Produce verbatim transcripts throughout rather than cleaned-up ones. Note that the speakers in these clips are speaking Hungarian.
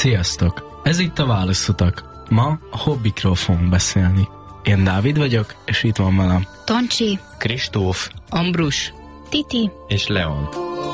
Sziasztok! Ez itt a Válaszutak. Ma a hobbikról fogunk beszélni. Én Dávid vagyok, és itt van velem Toncsi, Kristóf, Ambrus, Titi és Leon.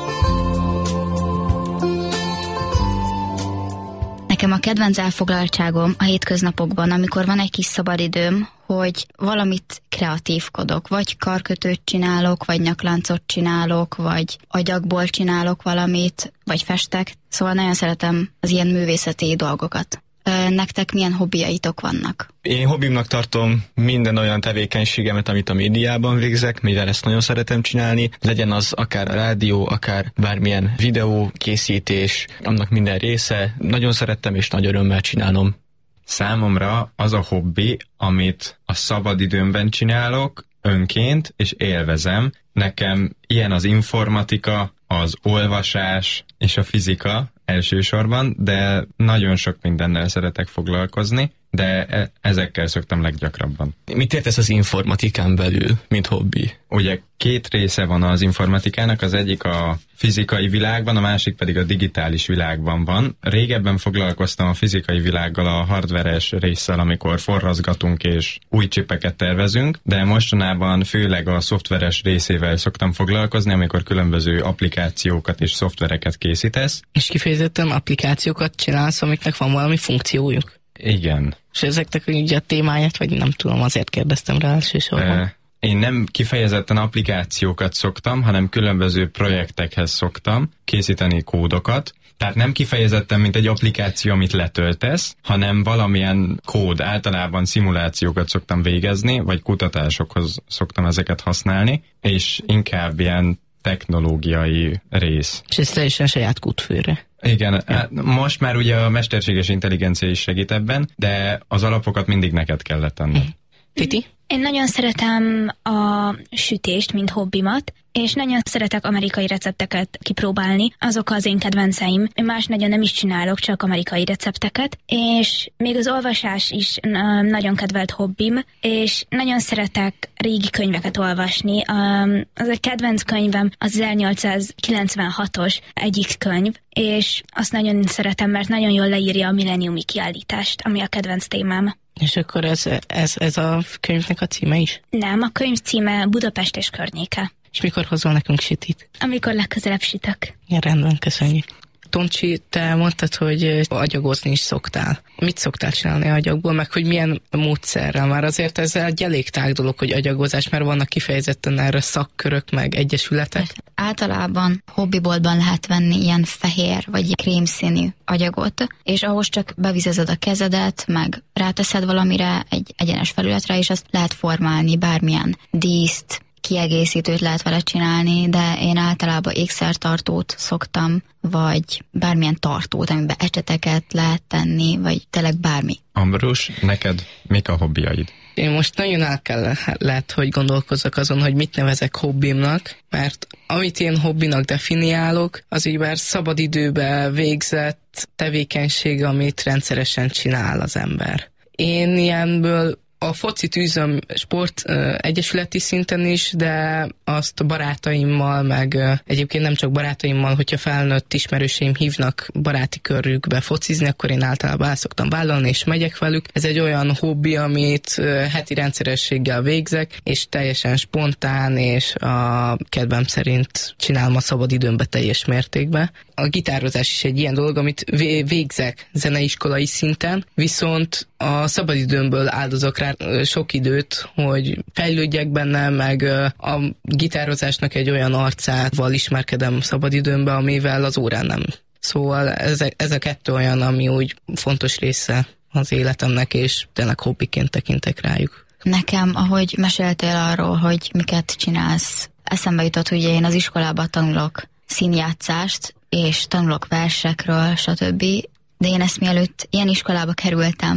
Nekem a kedvenc elfoglaltságom a hétköznapokban, amikor van egy kis szabadidőm, hogy valamit kreatívkodok, vagy karkötőt csinálok, vagy nyakláncot csinálok, vagy agyagból csinálok valamit, vagy festek. Szóval nagyon szeretem az ilyen művészeti dolgokat. Nektek milyen hobbiaitok vannak? Én hobbimnak tartom minden olyan tevékenységemet, amit a médiában végzek, mivel ezt nagyon szeretem csinálni. Legyen az akár a rádió, akár bármilyen videókészítés, annak minden része. Nagyon szerettem és nagy örömmel csinálom. Számomra az a hobbi, amit a szabadidőmben csinálok, önként, és élvezem. Nekem ilyen az informatika, az olvasás és a fizika elsősorban, de nagyon sok mindennel szeretek foglalkozni, de e- ezekkel szoktam leggyakrabban. Mit értesz az informatikán belül, mint hobbi? Ugye két része van az informatikának, az egyik a fizikai világban, a másik pedig a digitális világban van. Régebben foglalkoztam a fizikai világgal, a hardveres résszel, amikor forrazgatunk és új csipeket tervezünk, de mostanában főleg a szoftveres részével szoktam foglalkozni, amikor különböző applikációkat és szoftvereket készítesz. És kifejezetten applikációkat csinálsz, amiknek van valami funkciójuk? Igen. És ezeknek ugye a témáját, vagy nem tudom, azért kérdeztem rá elsősorban. E- Én nem kifejezetten applikációkat szoktam, hanem különböző projektekhez szoktam készíteni kódokat. Tehát nem kifejezetten, mint egy applikáció, amit letöltesz, hanem valamilyen kód, általában szimulációkat szoktam végezni, vagy kutatásokhoz szoktam ezeket használni, és inkább ilyen technológiai rész. És ez teljesen saját kútfőre. Igen, ja. Most már ugye a mesterséges intelligencia is segít ebben, de az alapokat mindig neked kellett tenni. Titi? Én nagyon szeretem a sütést, mint hobbimat, és nagyon szeretek amerikai recepteket kipróbálni, azok az én kedvenceim. Én más nagyon nem is csinálok, csak amerikai recepteket, és még az olvasás is nagyon kedvelt hobbim, és nagyon szeretek régi könyveket olvasni. Az a kedvenc könyvem az ezernyolcszázkilencvenhatos egyik könyv, és azt nagyon szeretem, mert nagyon jól leírja a milleniumi kiállítást, ami a kedvenc témám. És akkor ez, ez, ez a könyvnek a címe is? Nem, a könyv címe Budapest és környéke. És mikor hozol nekünk sütit? Amikor legközelebb sütök. Ja, rendben, köszönjük. Toncsi, te mondtad, hogy agyagozni is szoktál. Mit szoktál csinálni agyagból, meg hogy milyen módszerrel? Már azért ez egy elég tág dolog, hogy agyagozás, mert vannak kifejezetten erre szakkörök, meg egyesületek. Általában hobbiboltban lehet venni ilyen fehér vagy krémszínű agyagot, és ahhoz csak bevizezed a kezedet, meg ráteszed valamire, egy egyenes felületre, és azt lehet formálni, bármilyen díszt, kiegészítőt lehet vele csinálni, de én általában ékszertartót szoktam, vagy bármilyen tartót, amiben ecseteket lehet tenni, vagy tényleg bármi. Ambrus, neked mik a hobbiaid? Én most nagyon el kell lehet, hogy gondolkozzak azon, hogy mit nevezek hobbimnak, mert amit én hobbinak definiálok, az így már szabadidőben végzett tevékenység, amit rendszeresen csinál az ember. Én ilyenből a focit űzöm sport uh, egyesületi szinten is, de azt a barátaimmal, meg uh, egyébként nem csak barátaimmal, hogyha felnőtt ismerőseim hívnak baráti körükbe focizni, akkor én általában el szoktam vállalni, és megyek velük. Ez egy olyan hobbi, amit uh, heti rendszerességgel végzek, és teljesen spontán, és a kedvem szerint csinálom a szabadidőmbe teljes mértékben. A gitározás is egy ilyen dolog, amit végzek zeneiskolai szinten, viszont a szabadidőmből áldozok rá sok időt, hogy fejlődjek benne, meg a gitározásnak egy olyan arcával ismerkedem szabadidőmben, amivel az órán nem. Szóval ez, ez a kettő olyan, ami úgy fontos része az életemnek, és tényleg hobbiként tekintek rájuk. Nekem, ahogy meséltél arról, hogy miket csinálsz, eszembe jutott, hogy én az iskolában tanulok színjátszást, és tanulok versekről, stb., de én ezt mielőtt ilyen iskolába kerültem,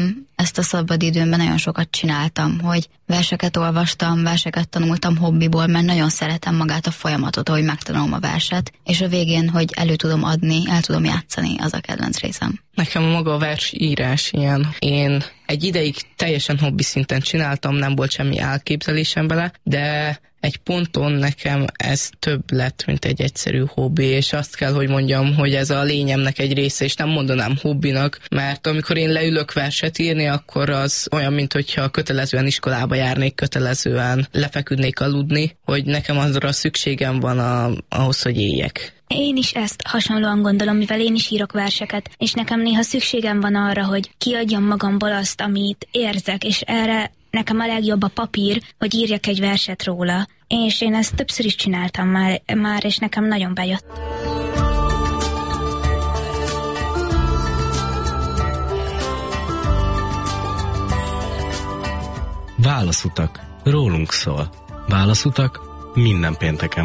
ezt a szabadidőmben nagyon sokat csináltam, hogy verseket olvastam, verseket tanultam hobbiból, mert nagyon szeretem magát a folyamatot, ahogy megtanulom a verset, és a végén, hogy elő tudom adni, el tudom játszani, az a kedvenc részem. Nekem maga a versírás ilyen. Én egy ideig teljesen hobbi szinten csináltam, nem volt semmi elképzelésem vele, de egy ponton nekem ez több lett, mint egy egyszerű hobbi, és azt kell, hogy mondjam, hogy ez a lényemnek egy része, és nem mondanám hobbinak, mert amikor én leülök verset írni, akkor az olyan, mint hogyha kötelezően iskolába járnék, kötelezően lefeküdnék aludni, hogy nekem azra szükségem van a, ahhoz, hogy éljek. Én is ezt hasonlóan gondolom, mivel én is írok verseket, és nekem néha szükségem van arra, hogy kiadjam magamból azt, amit érzek, és erre nekem a legjobb a papír, hogy írjak egy verset róla. És én ezt többször is csináltam már, már és nekem nagyon bejött. Válaszutak. Rólunk szól. Válaszutak minden pénteken.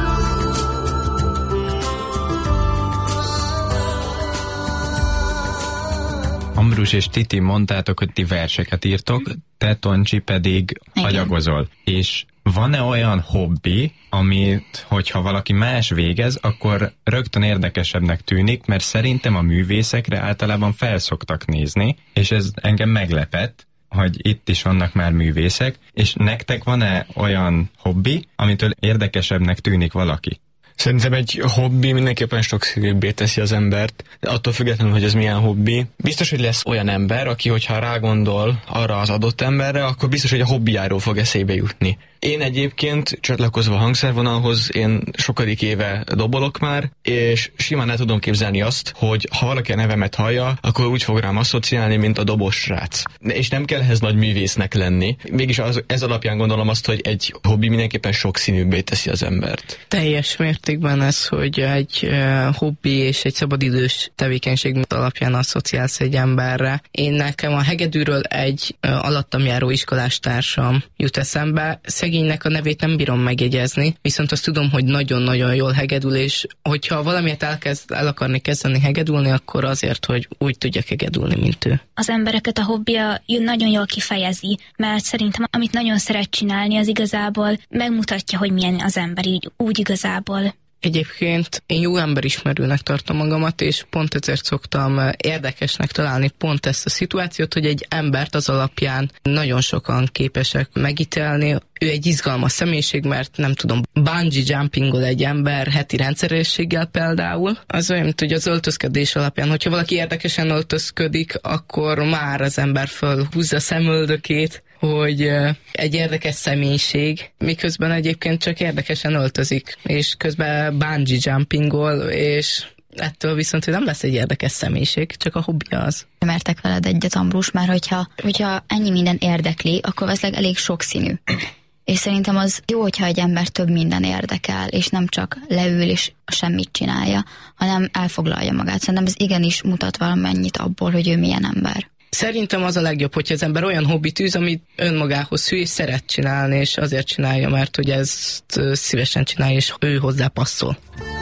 Ambrus és Titi, mondtátok, hogy ti verseket írtok, te, Toncsi, pedig Igen. agyagozol. És van-e olyan hobbi, amit, hogyha valaki más végez, akkor rögtön érdekesebbnek tűnik, mert szerintem a művészekre általában felszoktak nézni, és ez engem meglepett, hogy itt is vannak már művészek, és nektek van-e olyan hobbi, amitől érdekesebbnek tűnik valaki? Szerintem egy hobbi mindenképpen sokszínűbbé teszi az embert, attól függetlenül, hogy ez milyen hobbi. Biztos, hogy lesz olyan ember, aki, hogyha rágondol arra az adott emberre, akkor biztos, hogy a hobbijáról fog eszébe jutni. Én egyébként, csatlakozva a hangszervonalhoz, én sokadik éve dobolok már, és simán el tudom képzelni azt, hogy ha valaki a nevemet hallja, akkor úgy fog rám asszociálni, mint a dobos srác. És nem kell ehhez nagy művésznek lenni. Mégis az, ez alapján gondolom azt, hogy egy hobbi mindenképpen sokszínűbbé teszi az embert. Teljes mértékben ez, hogy egy uh, hobbi és egy szabadidős tevékenység alapján asszociálsz egy emberre. Én nekem a hegedűről egy uh, alattam járó iskolástársam jut eszembe. Szegénynek a nevét nem bírom megjegyezni, viszont azt tudom, hogy nagyon-nagyon jól hegedül, és hogyha valamiért elkezd, el akarni kezdeni hegedülni, akkor azért, hogy úgy tudjak hegedülni, mint ő. Az embereket a hobbija nagyon jól kifejezi, mert szerintem amit nagyon szeret csinálni, az igazából megmutatja, hogy milyen az ember így úgy igazából. Egyébként én jó emberismerőnek tartom magamat, és pont ezért szoktam érdekesnek találni pont ezt a szituációt, hogy egy embert az alapján nagyon sokan képesek megítélni. Ő egy izgalmas személyiség, mert nem tudom, bungee jumpingol egy ember heti rendszerességgel például. Az olyan, mint hogy az öltözködés alapján, hogyha valaki érdekesen öltözködik, akkor már az ember fölhúzza a szemöldökét, hogy egy érdekes személyiség, miközben egyébként csak érdekesen öltözik, és közben bungee jumpingol, és ettől viszont nem lesz egy érdekes személyiség, csak a hobbija az. Mertek veled egyet, Ambrus, mert hogyha, hogyha ennyi minden érdekli, akkor valószínűleg elég sokszínű. És szerintem az jó, hogyha egy ember több minden érdekel, és nem csak leül és semmit csinálja, hanem elfoglalja magát. Szerintem ez igenis mutat valamennyit abból, hogy ő milyen ember. Szerintem az a legjobb, hogyha az ember olyan hobbit űz, amit önmagához hű, és szeret csinálni, és azért csinálja, mert hogy ezt szívesen csinálja, és ő hozzá passzol.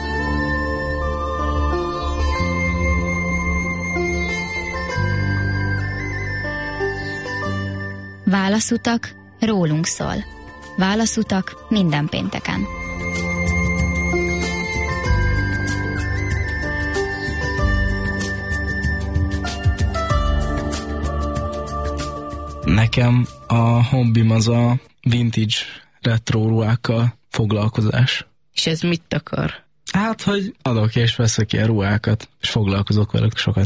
Válaszutak, rólunk szól. Válaszutak minden pénteken. Nekem a hobbim az a vintage retro ruhákkal foglalkozás. És ez mit akar? Hát, hogy adok és veszek ilyen ruhákat, és foglalkozok velük sokat.